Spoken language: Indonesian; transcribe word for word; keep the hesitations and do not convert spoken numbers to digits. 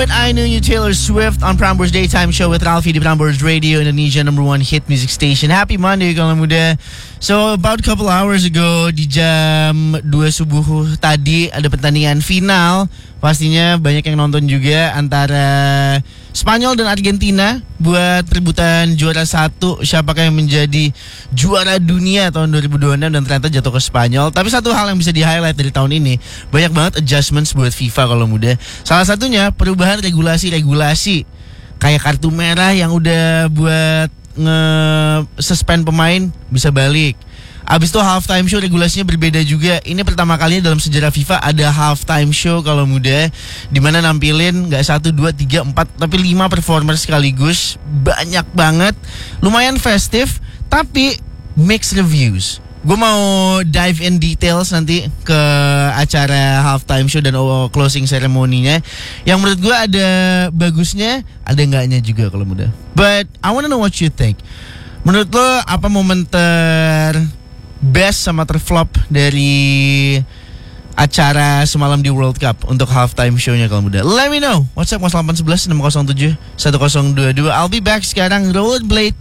with I Knew You, Taylor Swift on Prambors Daytime Show with Ralphie di Prambors Radio, Indonesia number one hit music station. Happy Monday kalau muda. So about a couple hours ago di jam dua subuh tadi ada pertandingan final. Pastinya banyak yang nonton juga antara Spanyol dan Argentina buat perebutan juara satu. Siapakah yang menjadi juara dunia tahun dua ribu dua puluh enam, dan ternyata jatuh ke Spanyol. Tapi satu hal yang bisa di-highlight dari tahun ini, banyak banget adjustments buat FIFA kalau muda. Salah satunya perubahan regulasi-regulasi. Kayak kartu merah yang udah buat nge-suspend pemain bisa balik. Abis itu halftime show regulasinya berbeda juga. Ini pertama kalinya dalam sejarah FIFA ada halftime show kalau muda, dimana nampilin gak satu, dua, tiga, empat, tapi lima performer sekaligus. Banyak banget. Lumayan festive, tapi mixed reviews. Gue mau dive in details nanti ke acara halftime show dan closing ceremony-nya. Yang menurut gue ada bagusnya, ada enggaknya juga kalau muda. But I wanna know what you think. Menurut lo apa momen ter best sama terflop dari acara semalam di World Cup untuk halftime show-nya kalau muda? Let me know. WhatsApp delapan satu satu enam nol tujuh satu nol dua dua. I'll be back sekarang. Rollerblade